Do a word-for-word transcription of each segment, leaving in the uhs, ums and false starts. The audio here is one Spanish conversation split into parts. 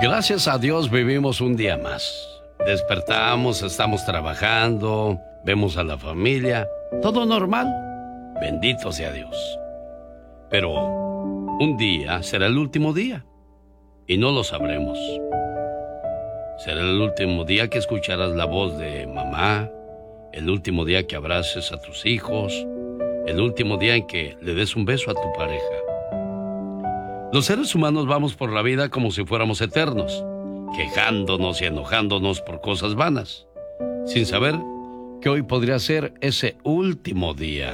Gracias a Dios vivimos un día más. Despertamos, estamos trabajando, vemos a la familia, todo normal. Bendito sea Dios. Pero un día será el último día y no lo sabremos. Será el último día que escucharás la voz de mamá, el último día que abraces a tus hijos, el último día en que le des un beso a tu pareja. Los seres humanos vamos por la vida como si fuéramos eternos, quejándonos y enojándonos por cosas vanas, sin saber que hoy podría ser ese último día.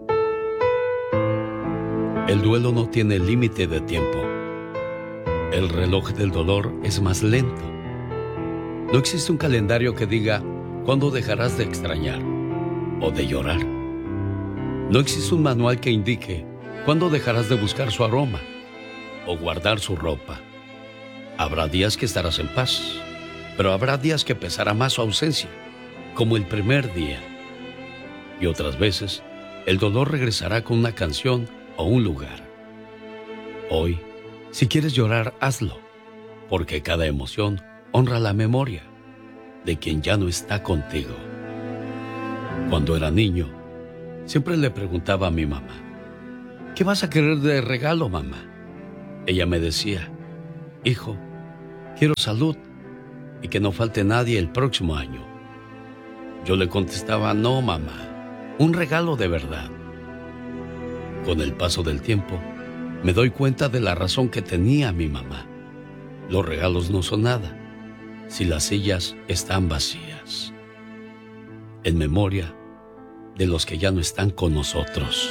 El duelo no tiene límite de tiempo. El reloj del dolor es más lento. No existe un calendario que diga cuándo dejarás de extrañar o de llorar. No existe un manual que indique cuándo dejarás de buscar su aroma o guardar su ropa. Habrá días que estarás en paz, pero habrá días que pesará más su ausencia, como el primer día. Y otras veces, el dolor regresará con una canción o un lugar. Hoy, si quieres llorar, hazlo, porque cada emoción honra la memoria de quien ya no está contigo. Cuando era niño, siempre le preguntaba a mi mamá, ¿qué vas a querer de regalo, mamá? Ella me decía, hijo, quiero salud y que no falte nadie el próximo año. Yo le contestaba, no, mamá, un regalo de verdad. Con el paso del tiempo, me doy cuenta de la razón que tenía mi mamá. Los regalos no son nada si las sillas están vacías. En memoria de los que ya no están con nosotros.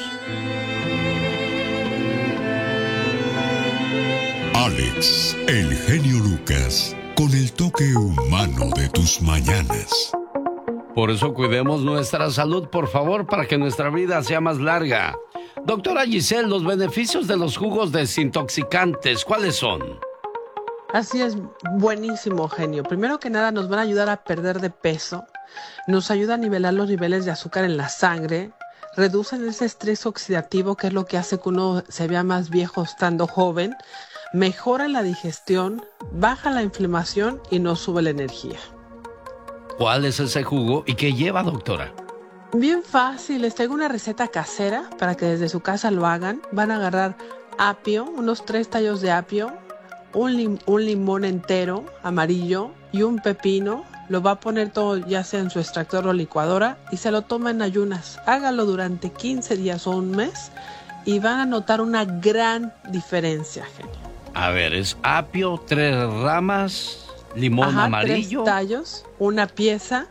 Alex, el genio Lucas, con el toque humano de tus mañanas. Por eso cuidemos nuestra salud, por favor, para que nuestra vida sea más larga. Doctora Giselle, los beneficios de los jugos desintoxicantes, ¿cuáles son? Así es, buenísimo, genio. Primero que nada, nos van a ayudar a perder de peso, nos ayuda a nivelar los niveles de azúcar en la sangre, reducen ese estrés oxidativo, que es lo que hace que uno se vea más viejo estando joven, mejora la digestión, baja la inflamación y nos sube la energía. ¿Cuál es ese jugo y qué lleva, doctora? Bien fácil, les traigo una receta casera para que desde su casa lo hagan. Van a agarrar apio, unos tres tallos de apio, un, lim- un limón entero amarillo y un pepino. Lo va a poner todo ya sea en su extractor o licuadora y se lo toma en ayunas. Hágalo durante quince días o un mes y van a notar una gran diferencia, genio. A ver, es apio, tres ramas, limón Ajá, amarillo. Tres tallos, una pieza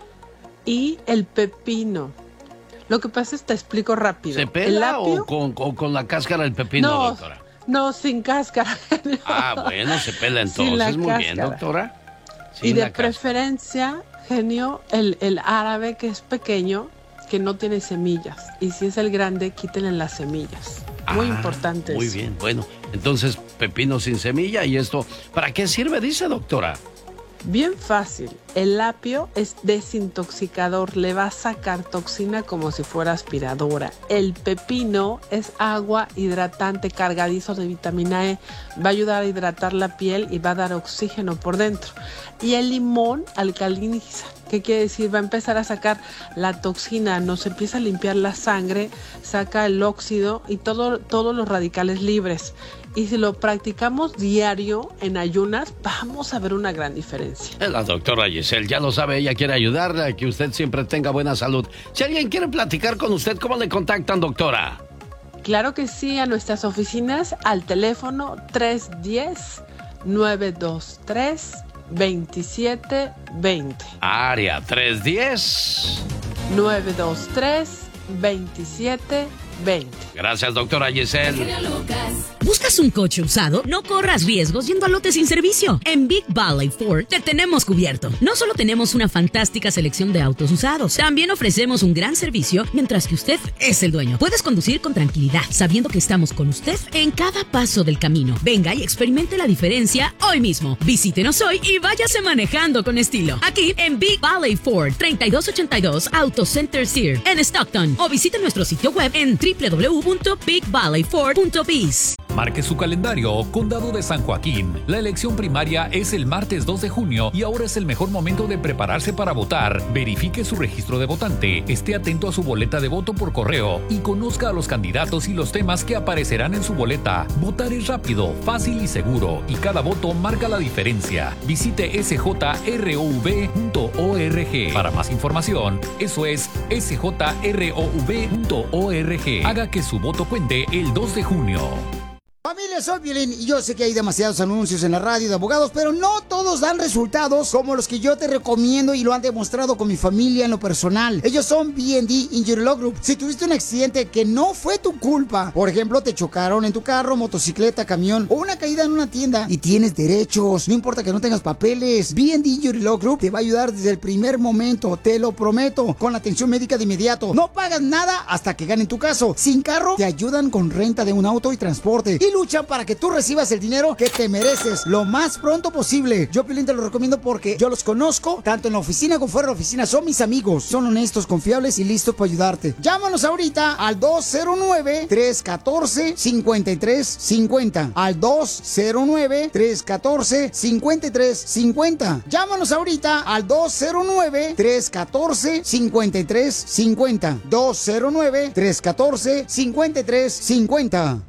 y el pepino. Lo que pasa es, te explico rápido. ¿Se El pela apio, o con, o con la cáscara del pepino, no, doctora? No, sin cáscara. genio. Ah, bueno, se pela Sin la entonces. Muy bien, cáscara. doctora. Y Sin de la cáscara. preferencia, genio, el, el árabe que es pequeño, que no tiene semillas. Y si es el grande, quítenle las semillas. Muy Ah, importante Muy eso. bien, bueno, entonces pepino sin semilla y esto, ¿para qué sirve, dice, doctora? Bien fácil. El apio es desintoxicador, le va a sacar toxina como si fuera aspiradora. El pepino es agua hidratante, cargadizo de vitamina E, va a ayudar a hidratar la piel y va a dar oxígeno por dentro. Y el limón alcaliniza. ¿Qué quiere decir? Va a empezar a sacar la toxina, nos empieza a limpiar la sangre, saca el óxido y todo, todos los radicales libres. Y si lo practicamos diario en ayunas, vamos a ver una gran diferencia. La doctora Giselle, ya lo sabe, ella quiere ayudarle a que usted siempre tenga buena salud. Si alguien quiere platicar con usted, ¿cómo le contactan, doctora? Claro que sí, a nuestras oficinas al teléfono tres uno cero, nueve dos tres, dos siete dos cero. Área tres diez. nueve dos tres, dos siete dos cero. Gracias, doctora Giselle. ¿Buscas un coche usado? No corras riesgos yendo a lote sin servicio. En Big Valley Ford te tenemos cubierto. No solo tenemos una fantástica selección de autos usados, también ofrecemos un gran servicio mientras que usted es el dueño. Puedes conducir con tranquilidad, sabiendo que estamos con usted en cada paso del camino. Venga y experimente la diferencia hoy mismo. Visítenos hoy y váyase manejando con estilo. Aquí en Big Valley Ford, treinta y dos ochenta y dos Auto Center Sear en Stockton. O visite nuestro sitio web en w w w punto big valley ford punto biz. Marque su calendario, Condado de San Joaquín. La elección primaria es el martes dos de junio y ahora es el mejor momento de prepararse para votar. Verifique su registro de votante, esté atento a su boleta de voto por correo y conozca a los candidatos y los temas que aparecerán en su boleta. Votar es rápido, fácil y seguro y cada voto marca la diferencia. Visite s j r o v punto org. Para más información, eso es s j r o v punto org. Haga que su voto cuente el dos de junio. Familia, soy Piolín y yo sé que hay demasiados anuncios en la radio de abogados, pero no todos dan resultados como los que yo te recomiendo y lo han demostrado con mi familia en lo personal. Ellos son B and D Injury Law Group. Si tuviste un accidente que no fue tu culpa, por ejemplo, te chocaron en tu carro, motocicleta, camión o una caída en una tienda y tienes derechos, no importa que no tengas papeles, B and D Injury Law Group te va a ayudar desde el primer momento, te lo prometo, con la atención médica de inmediato. No pagas nada hasta que ganen tu caso. Sin carro, te ayudan con renta de un auto y transporte. Y luchan para que tú recibas el dinero que te mereces lo más pronto posible. Yo, Piolín, te lo recomiendo porque yo los conozco, tanto en la oficina como fuera de la oficina. Son mis amigos, son honestos, confiables y listos para ayudarte. Llámanos ahorita al dos cero nueve, tres uno cuatro, cinco tres cinco cero. Al dos cero nueve, tres uno cuatro, cinco tres cinco cero. Llámanos ahorita al dos cero nueve, tres uno cuatro, cinco tres cinco cero. dos cero nueve, tres uno cuatro, cinco tres cinco cero.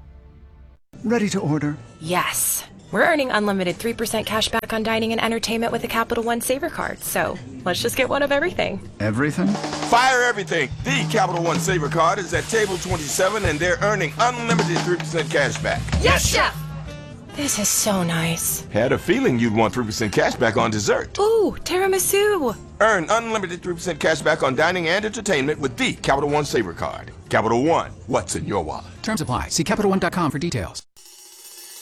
Ready to order? Yes. We're earning unlimited three percent cash back on dining and entertainment with the Capital One Saver card. So let's just get one of everything. Everything? Fire everything. The Capital One Saver card is at table twenty-seven and they're earning unlimited three percent cash back. Yes, Chef! This is so nice. Had a feeling you'd want three percent cash back on dessert. Ooh, tiramisu. Earn unlimited three percent cash back on dining and entertainment with the Capital One Saver card. Capital One, what's in your wallet? Terms apply. See Capital One dot com for details.